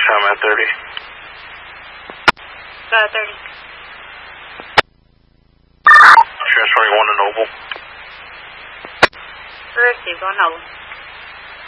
I'm at 30. Got a 30. Transferring 1 to Noble. Received on Noble.